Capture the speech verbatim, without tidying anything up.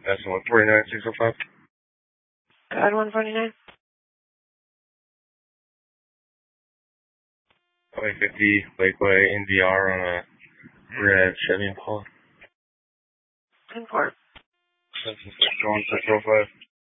That's one forty-nine, six oh five. God, one forty-nine. twenty fifty Lakeway N V R on a red Chevy Impala. ten four. Census going six oh five.